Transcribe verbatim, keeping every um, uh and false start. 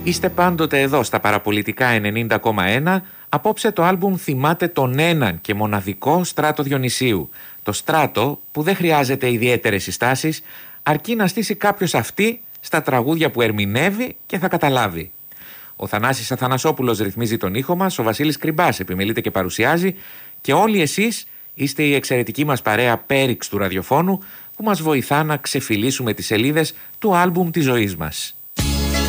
Είστε πάντοτε εδώ στα Παραπολιτικά ενενήντα κόμμα ένα. Απόψε το άλμπουμ θυμάται τον έναν και μοναδικό Στράτο Διονυσίου. Το Στράτο που δεν χρειάζεται ιδιαίτερες συστάσεις, αρκεί να στήσει κάποιος αυτή στα τραγούδια που ερμηνεύει και θα καταλάβει. Ο Θανάσης Αθανασόπουλος ρυθμίζει τον ήχο μας, ο Βασίλης Κρυμπάς επιμελείται και παρουσιάζει και όλοι εσείς είστε η εξαιρετική μας παρέα πέριξ του ραδιοφώνου που μας βοηθά να ξεφυλίσουμε τις σελίδες του άλμπουμ της ζωής μας.